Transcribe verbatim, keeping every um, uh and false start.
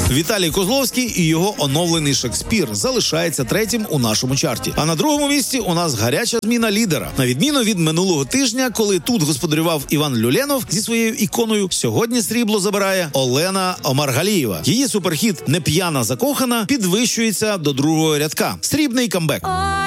Віталій Козловський і його оновлений «Шекспір» залишається третім у нашому чарті. А на другому місці у нас гаряча зміна лідера. На відміну від минулого тижня, коли тут господарював Іван Люленов зі своєю іконою, сьогодні срібло забирає Олена Омаргалієва. Її суперхіт «Не п'яна закохана» підвищується до другого рядка. Срібний камбек.